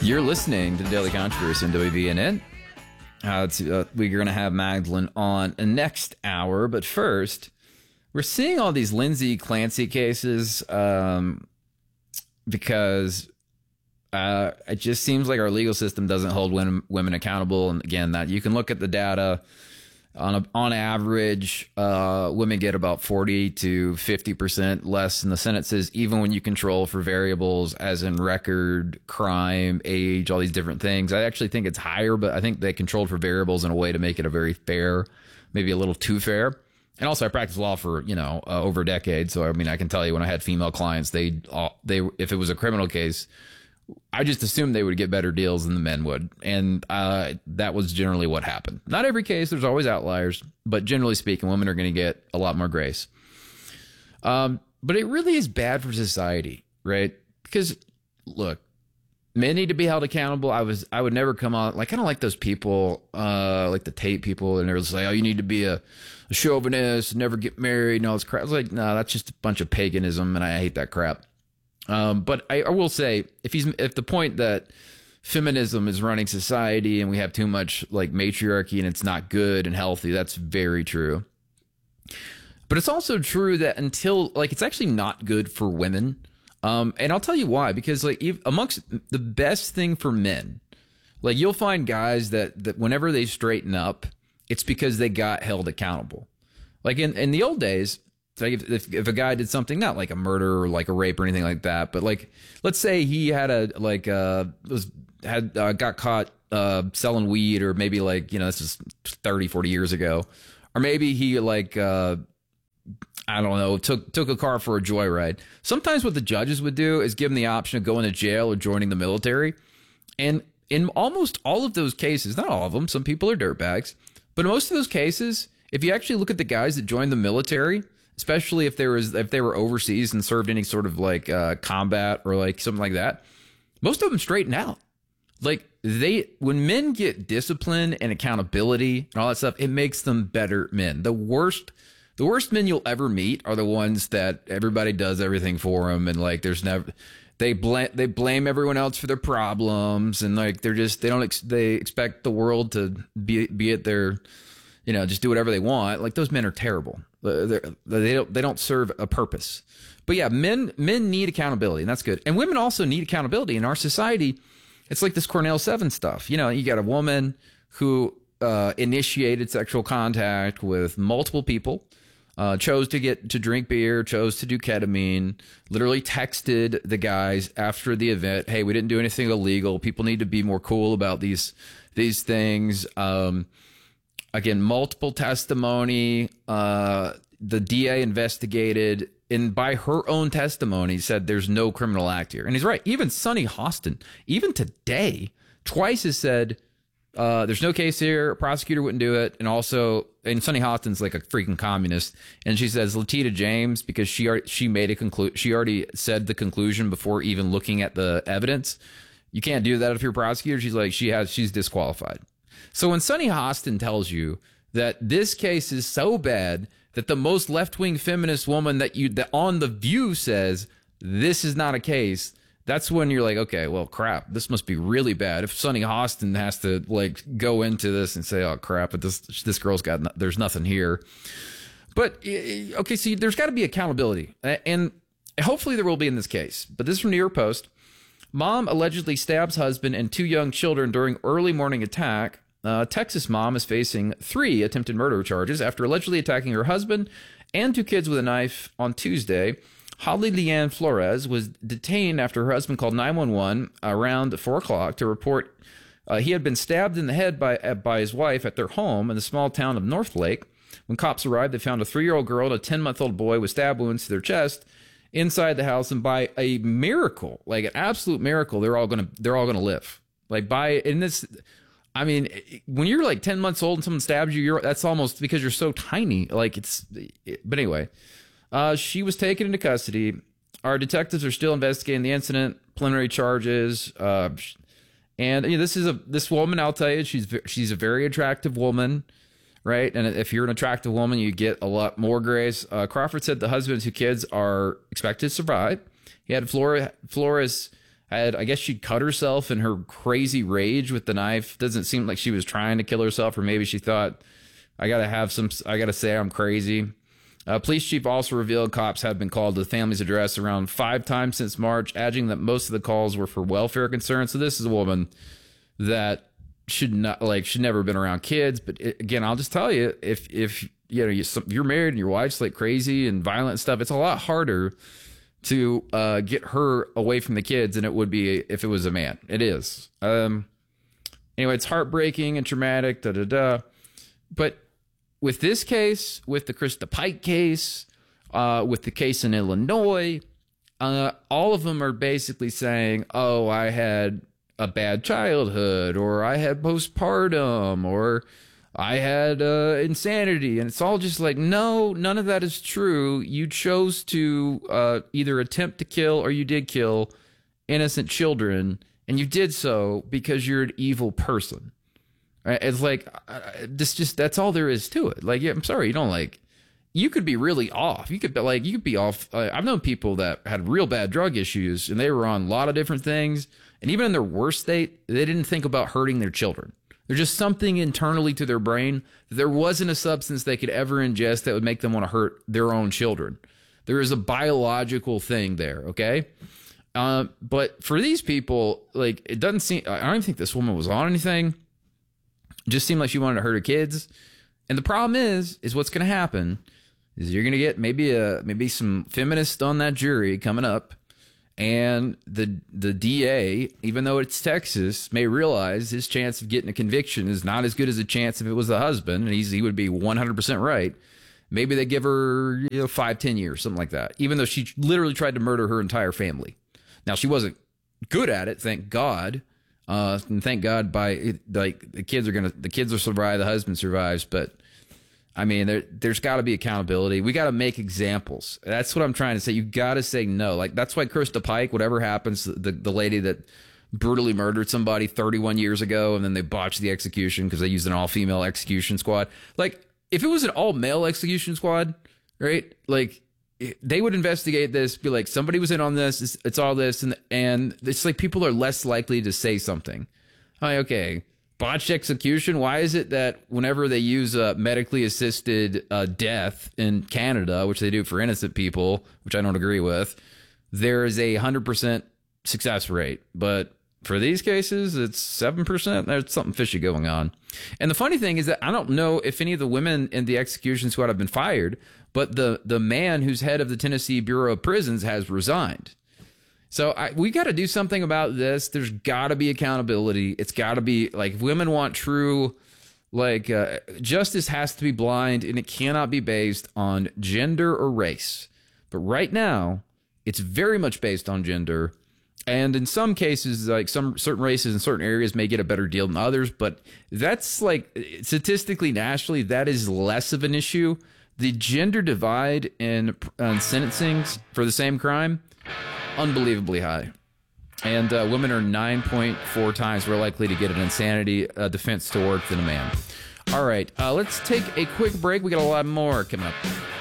You're listening to the Daily Controversy on WVNN. We're going to have Magdalene on next hour, but first, we're seeing all these Lindsay Clancy cases because it just seems like our legal system doesn't hold women accountable. And again, that you can look at the data. On average, women get about 40 to 50% less in the sentences, even when you control for variables as in record, crime, age, all these different things. I actually think it's higher, but I think they controlled for variables in a way to make it a very fair, maybe a little too fair. And also, I practiced law for over a decade, so I mean, I can tell you when I had female clients, they if it was a criminal case, I just assumed they would get better deals than the men would. And that was generally what happened. Not every case, there's always outliers, but generally speaking, women are going to get a lot more grace. But it really is bad for society, right? Because, look, men need to be held accountable. I would never come on, like, I don't like those people, like the Tate people, and they're just like, oh, you need to be a chauvinist, never get married, and all this crap. I was like, no, that's just a bunch of paganism, and I hate that crap. But I will say, if the point that feminism is running society and we have too much like matriarchy and it's not good and healthy, that's very true. But it's also true that it's actually not good for women. And I'll tell you why, because like amongst the best thing for men, like you'll find guys that whenever they straighten up, it's because they got held accountable. Like in the old days, like if a guy did something, not like a murder or like a rape or anything like that, but like let's say he had got caught selling weed, or maybe like this is 30, 40 years ago, or maybe he like I don't know, took a car for a joyride. Sometimes what the judges would do is give him the option of going to jail or joining the military. And in almost all of those cases, not all of them, some people are dirtbags, but in most of those cases, if you actually look at the guys that joined the military, especially if they were overseas and served any sort of like combat or like something like that, most of them straighten out. Like when men get discipline and accountability and all that stuff, it makes them better men. The worst men you'll ever meet are the ones that everybody does everything for them, and like they blame everyone else for their problems, and like they expect the world to be at their, just do whatever they want. Like those men are terrible. They don't serve a purpose. But yeah, men need accountability, and that's good. And women also need accountability in our society. It's like this Cornell 7 stuff. You got a woman who initiated sexual contact with multiple people, chose to drink beer, chose to do ketamine, literally texted the guys after the event, hey, we didn't do anything illegal. People need to be more cool about these things. Again, multiple testimony. The DA investigated, and by her own testimony said there's no criminal act here. And he's right. Even Sunny Hostin, even today, twice has said there's no case here. A prosecutor wouldn't do it. And Sunny Hostin's like a freaking communist. And she says Letitia James, because she made a conclusion. She already said the conclusion before even looking at the evidence. You can't do that if you're a prosecutor. She's like, she's disqualified. So when Sunny Hostin tells you that this case is so bad that the most left-wing feminist woman that on The View says this is not a case, that's when you're like, okay, well, crap, this must be really bad. If Sunny Hostin has to like go into this and say, oh crap, but this girl's there's nothing here. But okay, see, there's got to be accountability, and hopefully there will be in this case. But this is from New York Post. Mom allegedly stabs husband and 2 young children during early morning attack. Texas mom is facing 3 attempted murder charges after allegedly attacking her husband and 2 kids with a knife on Tuesday. Holly Leanne Flores was detained after her husband called 911 around 4 o'clock to report he had been stabbed in the head by his wife at their home in the small town of Northlake. When cops arrived, they found a 3-year-old girl and a 10-month-old boy with stab wounds to their chest inside the house, and by a miracle, like an absolute miracle, they're all gonna live. Like in this. I mean, when you're like 10 months old and someone stabs you, that's almost because you're so tiny. But anyway, she was taken into custody. Our detectives are still investigating the incident, preliminary charges. And this woman, I'll tell you, she's a very attractive woman, right? And if you're an attractive woman, you get a lot more grace. Crawford said the husband and 2 kids are expected to survive. He had Flores I guess she cut herself in her crazy rage with the knife. Doesn't seem like she was trying to kill herself, or maybe she thought, I gotta say I'm crazy. Police chief also revealed cops have been called to the family's address around 5 times since March, adding that most of the calls were for welfare concerns. So this is a woman that should never have been around kids. But again, I'll just tell you, if you're married and your wife's like crazy and violent and stuff, it's a lot harder to get her away from the kids than it would be if it was a man. It is. Anyway, it's heartbreaking and traumatic. But with this case, with the Krista Pike case, with the case in Illinois, all of them are basically saying, oh, I had a bad childhood, or I had postpartum, or I had insanity. And it's all just like, no, none of that is true. You chose to either attempt to kill or you did kill innocent children, and you did so because you're an evil person. It's like, that's all there is to it. Like, yeah, I'm sorry, you could be really off. You could be off. I've known people that had real bad drug issues, and they were on a lot of different things. And even in their worst state, they didn't think about hurting their children. There's just something internally to their brain. There wasn't a substance they could ever ingest that would make them want to hurt their own children. There is a biological thing there, okay? But for these people, like, it doesn't seem, I don't even think this woman was on anything. Just seemed like she wanted to hurt her kids. And the problem is what's going to happen is you're going to get maybe some feminists on that jury coming up, and the DA, even though it's Texas, may realize his chance of getting a conviction is not as good as a chance if it was the husband, and he would be 100% right. Maybe they give her 5-10 years, something like that, even though she literally tried to murder her entire family. Now, she wasn't good at it, thank God. And thank God, the kids will survive, the husband survives. But I mean, there's got to be accountability. We got to make examples. That's what I'm trying to say. You got to say no. Like, that's why Krista Pike, whatever happens, the lady that brutally murdered somebody 31 years ago, and then they botched the execution because they used an all-female execution squad. Like, if it was an all-male execution squad, right? Like, they would investigate this, be like, somebody was in on this, it's all this, and it's like people are less likely to say something. Like, okay, botched execution, why is it that whenever they use medically assisted death in Canada, which they do for innocent people, which I don't agree with, there is a 100% success rate, but for these cases, it's 7%. There's something fishy going on. And the funny thing is that I don't know if any of the women in the execution squad have been fired, but the man who's head of the Tennessee Bureau of Prisons has resigned. So we got to do something about this. There's got to be accountability. It's got to be, like, if women want true, like, justice has to be blind, and it cannot be based on gender or race. But right now, it's very much based on gender. And in some cases, like some certain races in certain areas may get a better deal than others, but that's, like, statistically, nationally, that is less of an issue. The gender divide in sentencing for the same crime, unbelievably high. And women are 9.4 times more likely to get an insanity defense to work than a man. All right, let's take a quick break. We got a lot more coming up.